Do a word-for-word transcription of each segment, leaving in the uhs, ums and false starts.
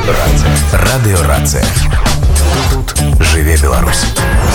Радыёрацыя. Тут жыве Беларусь.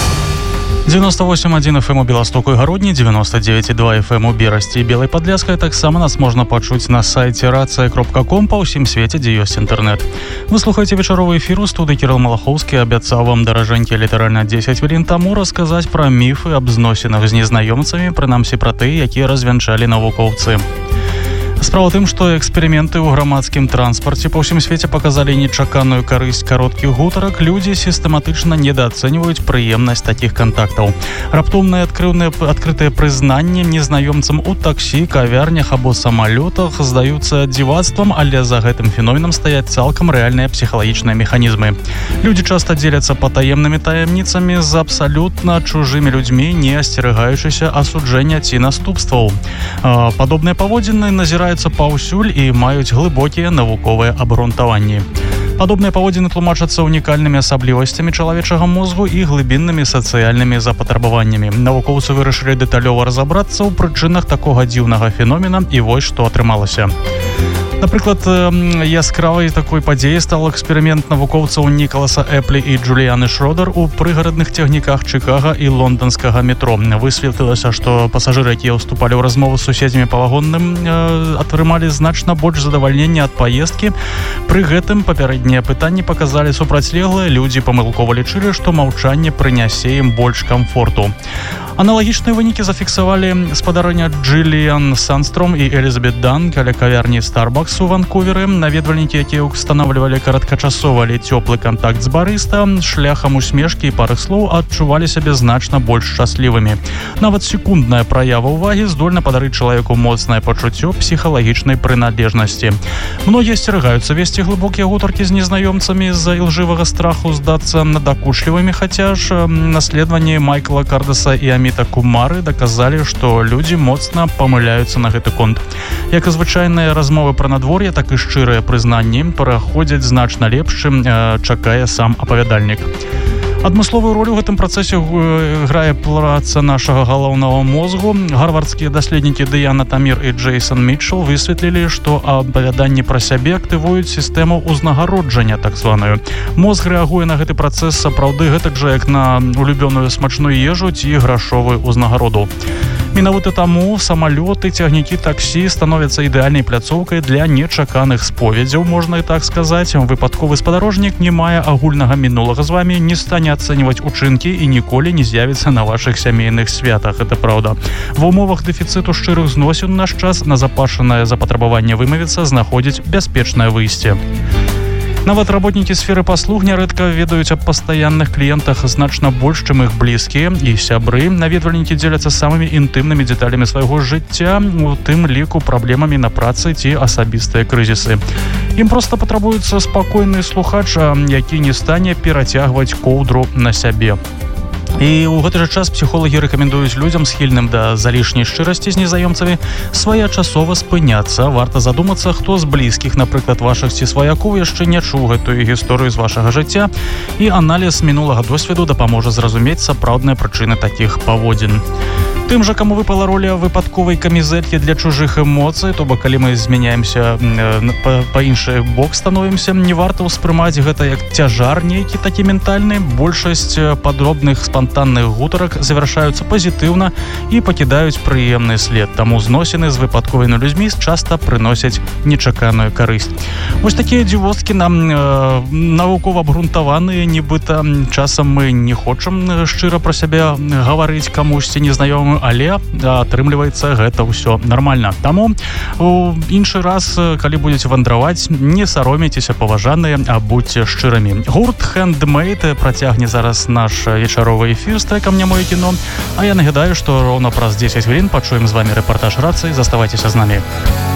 девяносто восемь один эф эм у Беластоку и Гародні, девяносто девять и два эф эм у Берасці і Белай Падляскай. Таксама нас можна пачуць на сайце рацыя кропка ком па ўсім свеце, дзе ёсць інтэрнэт. Вы слухаеце вечаровы эфір. У студыі Кірыл Малахоўскі абяцаў вам даражэнькі літаральна дзесяць хвілін таму расказаць пра міфы аб зносінах з незнаёмцамі, прынамсі пра тыя, якія развянчалі навукоўцы. Справа ў тым, што эксперыменты ў грамадскім транспарце па ўсім свеце паказалі нечаканую карысць кароткіх гутарак. Людзі сістэматычна недаацэньваюць прыемнасць такіх кантактаў. Раптоўнае адкрытае прызнанне незнаёмцам у таксі, кавярнях або самалётах здаюцца дзівацтвам, але за гэтым феноменам стаяць цалкам рэальныя псіхалагічныя механізмы. Людзі часта дзеляцца патаемнымі таямніцамі з абсалютна чужымі людзьмі, не асцерагаючыся асуджэння ці наступстваў. Падобныя паводзіны назіраюць паўсюль і маюць глыбокія навуковыя абгрунтаванні. Падобныя паводзіны тлумачацца унікальнымі асаблівасцямі чалавечага мозгу і глыбіннымі сацыяльнымі запатрабаваннямі. Навукоўцы вырашылі дэталёва разабрацца ў прычынах такога дзіўнага феномена, і вось што атрымалася. Напрыклад, яскравай такой падзеяй стал эксперымент навукоўцаў Нікаласа Эплі і Джуліяны Шродар у прыгарадных цягніках Чыкага і лонданскага метро. Высветлілася, што пасажыры, якія ўступалі ў размову з суседзямі па вагонным, атрымалі значна больш задавальнення ад паездкі. Пры гэтым папярэднія пытанні паказалі супрацьлеглыя. Людзі памылкова лічылі, што маўчанне прынясе ім больш камфорту. Аналагічныя вынікі зафіксавалі спадарня Джилліан Санстром і Элізабет Дан каля кавярні Starbucks у Ванкуверы. Наведвальнікі, якія ўстанавлівалі кароткачасовы, але цёплы кантакт з барыста, шляхам усмешкі і пары слоў адчувалі сябе значна больш шчаслівымі. Нават секундная праява ўвагі здольна падарыць чалавеку моцнае пачуццё псіхалагічнай прыналежнасці. Многія асцерагаюцца весці глыбокія гутаркі з незнаёмцамі з-за ілжывага страху здацца надакучлівымі, хаця ж наследаванні Майкла Кардаса і Амі Кумары даказалі, што людзі моцна памыляюцца на гэты конт. Як і звычайныя размовы пра надвор'е, так і шчырыя прызнанні праходзяць значна лепш, чым чакае сам апавядальнік. Адмысловую ролю ў гэтым працэсе грае праца нашага галоўнага мозгу. Гарвардскія даследнікі Дыяна Тамір і Джейсон Мітчел высветлілі, што апавяданні пра сябе актывуюць сістэму ўзнагароджання, так званую. Мозг рэагуе на гэты працэс сапраўды гэтак жа, як на улюбёную смачную ежу ці грашовую ўзнагароду. Менавіта таму самалёты, цягнікі, таксі становяцца ідэальнай пляцоўкай для нечаканых споведзяў, можна і так сказаць. Выпадковы спадарожнік не мае агульнага мінулага з вамі, не стане ацэньваць учынкі і ніколі не з'явіцца на вашых сямейных святах. Это праўда. Ва ўмовах дэфіцыту шчырых зносін наш час назапашанае запатрабаванне вымавіцца знаходзіць бяспечнае выйсце. Нават работнікі сферы паслуг нярэдка ведаюць аб пастаянных кліентах значна больш, чым іх блізкія і сябры. Наведвальнікі дзеляцца самымі інтымнымі дэталямі свайго жыцця, у тым ліку праблемамі на працы ці асабістыя крызісы. Ім проста патрабуецца спакойны слухач, які не стане перацягваць коўдру на сябе. І ў гэты жа час псіхолагі рэкамендуюць людзям, схільным да залішняй шчырасці з незнаёмцамі, своечасова спыняцца. Варта задумацца, хто з блізкіх, напрыклад, вашых ці сваякоў, яшчэ не чуў гэтую гісторыю з вашага жыцця, і аналіз мінулага досведу дапаможа зразумець сапраўдныя прычыны такіх паводзін. Тым жа, каму выпала роля выпадковай камізэлькі для чужых эмоцый, то бок калі мы змяняемся па, па іншы бок становімся, не варта ўспрымаць гэта як цяжар нейкі такі ментальны. Большасць падробных спантанных гутарак завяршаюцца пазітыўна і пакідаюць прыемны след. Таму зносіны з выпадковымі людзьмі часта прыносяць нечаканую карысць. Вось такія дзівосткі нам э, навукова абгрунтаваныя, нібыта часам мы не хочам шчыра пра сябе гаварыць камусьці незнаёмым, але атрымліваецца гэта ўсё нармальна. Таму у іншы раз, калі будзеце вандраваць, не саромейцеся, паважаныя, а будьце шчырымі. Гурт Handmade працягне зараз наш вечаровы эфір з трэкам «Нямое кіно», а я нагадаю, што роўна праз дзесяць хвілін пачуем з вамі рэпартаж рацыі. Заставайцеся з намі.